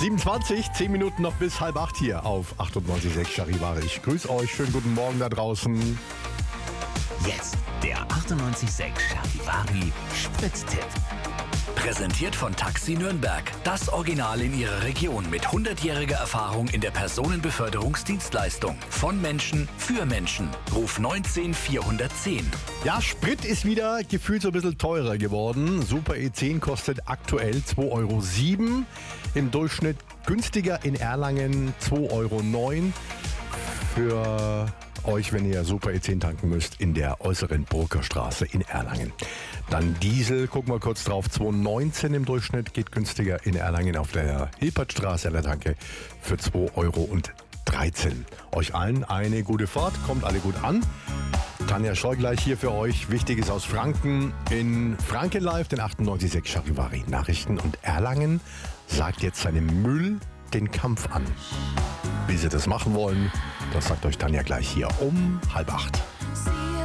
7:20, 10 Minuten noch bis 7:30 hier auf 98.6 Charivari. Ich grüße euch, schönen guten Morgen da draußen. Jetzt der 98.6 Charivari Spritztipp. Präsentiert von Taxi Nürnberg. Das Original in ihrer Region mit 100-jähriger Erfahrung in der Personenbeförderungsdienstleistung. Von Menschen für Menschen. Ruf 19 410. Ja, Sprit ist wieder gefühlt so ein bisschen teurer geworden. Super E10 kostet aktuell 2,07 €. Im Durchschnitt günstiger in Erlangen 2,09 € für euch, wenn ihr Super E10 tanken müsst, in der äußeren Burgerstraße in Erlangen. Dann Diesel, gucken wir kurz drauf, 2,19 € im Durchschnitt, geht günstiger in Erlangen auf der Hilpertstraße an der Tanke für 2,13 €. Euch allen eine gute Fahrt, kommt alle gut an. Tanja Scheu gleich hier für euch. Wichtiges aus Franken in Franken Live, den 98.6 Charivari Nachrichten. Und Erlangen sagt jetzt seinem Müll den Kampf an. Wie sie das machen wollen, das sagt euch Tanja gleich hier um 7:30.